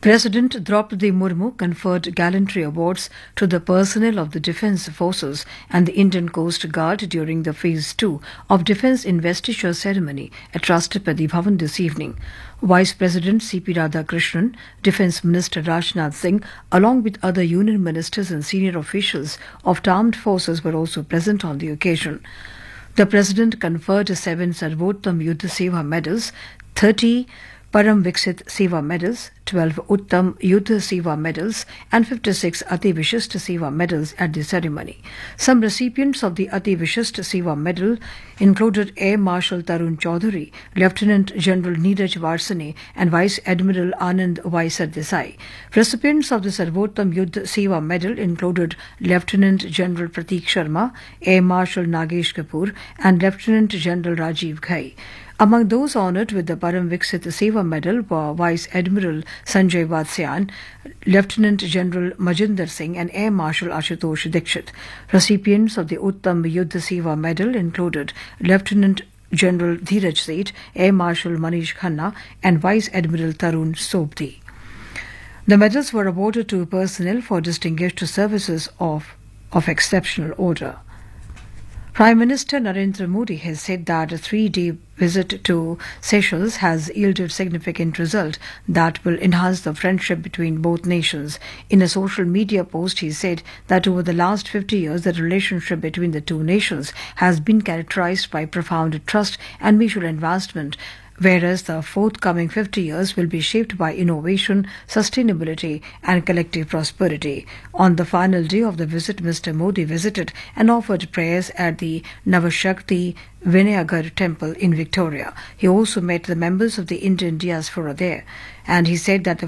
President Draupadi Murmu conferred gallantry awards to the personnel of the Defence Forces and the Indian Coast Guard during the Phase 2 of Defence Investiture ceremony at Rashtrapati Bhavan this evening. Vice President C.P. Radhakrishnan, Defence Minister Rajnath Singh, along with other Union Ministers and senior officials of the armed forces were also present on the occasion. The President conferred 7 Sarvottam Yuddha Seva medals, 30 Param Viksit Seva medals, 12 Uttam Yuddha Seva medals and 56 Ati Vishishta Seva medals at the ceremony. Some recipients of the Ati Vishishta Seva medal included Air Marshal Tarun Chaudhary, Lieutenant General Neeraj Varsane and Vice Admiral Anand Vaisar Desai. Recipients of the Sarvottam Yuddha Seva medal included Lieutenant General Prateek Sharma, Air Marshal Nagesh Kapoor and Lieutenant General Rajiv Ghai. Among those honoured with the Param Viksit Seva medal were Vice Admiral Sanjay Vatsyan, Lieutenant General Majinder Singh and Air Marshal Ashutosh Dikshit. Recipients of the Uttam Yuddha Seva medal included Lieutenant General Dheeraj Seth, Air Marshal Manish Khanna and Vice Admiral Tarun Sobdi. The medals were awarded to personnel for distinguished services of exceptional order. Prime Minister Narendra Modi has said that a 3-day visit to Seychelles has yielded significant result that will enhance the friendship between both nations. In a social media post, he said that over the last 50 years, the relationship between the two nations has been characterized by profound trust and mutual advancement, whereas the forthcoming 50 years will be shaped by innovation, sustainability and collective prosperity. On the final day of the visit, Mr. Modi visited and offered prayers at the Navashakti Vinayagar temple in Victoria. He also met the members of the Indian diaspora there, and he said that the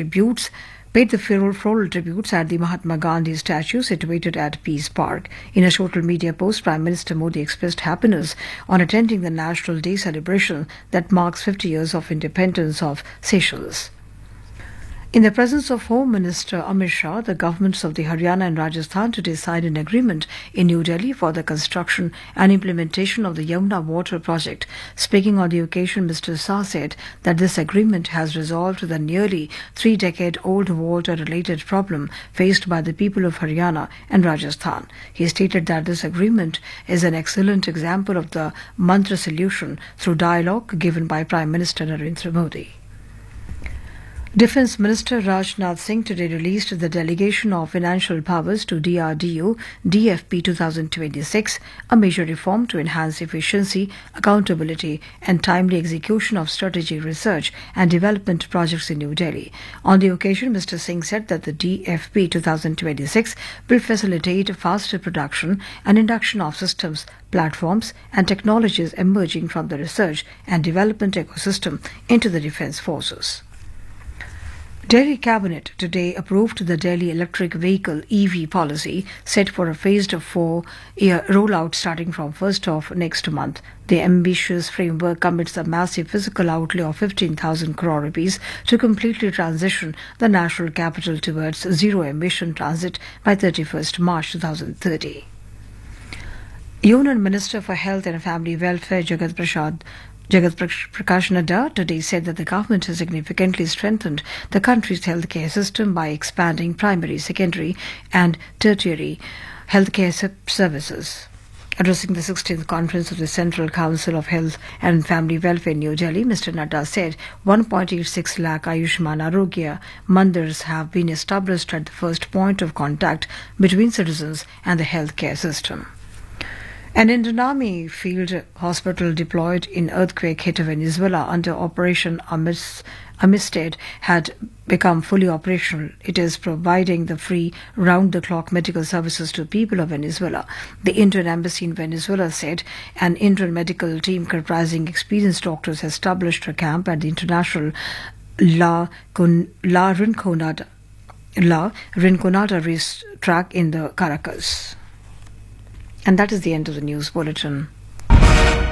paid the floral tributes at the Mahatma Gandhi statue situated at Peace Park. In a social media post, Prime Minister Modi expressed happiness on attending the National Day celebration that marks 50 years of independence of Seychelles. In the presence of Home Minister Amit Shah, the governments of the Haryana and Rajasthan today signed an agreement in New Delhi for the construction and implementation of the Yamuna Water Project. Speaking on the occasion, Mr. Shah said that this agreement has resolved the nearly 3-decade-old water-related problem faced by the people of Haryana and Rajasthan. He stated that this agreement is an excellent example of the mantra solution through dialogue given by Prime Minister Narendra Modi. Defence Minister Rajnath Singh today released the Delegation of Financial Powers to DRDO DFP 2026, a major reform to enhance efficiency, accountability and timely execution of strategic research and development projects in New Delhi. On the occasion, Mr. Singh said that the DFP 2026 will facilitate faster production and induction of systems, platforms and technologies emerging from the research and development ecosystem into the defence forces. Delhi Cabinet today approved the Delhi Electric Vehicle EV policy set for a phased 4-year rollout starting from 1st of next month. The ambitious framework commits a massive physical outlay of 15,000 crore rupees to completely transition the national capital towards zero-emission transit by 31st March 2030. Union Minister for Health and Family Welfare Jagat Prakash Nadda today said that the government has significantly strengthened the country's healthcare system by expanding primary, secondary and tertiary healthcare services. Addressing the 16th conference of the Central Council of Health and Family Welfare in New Delhi, Mr. Nadda said 1.86 lakh Ayushman Arogya Mandirs have been established at the first point of contact between citizens and the healthcare system. An Indian Army field hospital deployed in earthquake-hit Venezuela under Operation Amistad had become fully operational. It is providing the free round-the-clock medical services to people of Venezuela. The Indian Embassy in Venezuela said an Indian medical team comprising experienced doctors established a camp at the international La Rinconada race track in the Caracas. And that is the end of the news bulletin.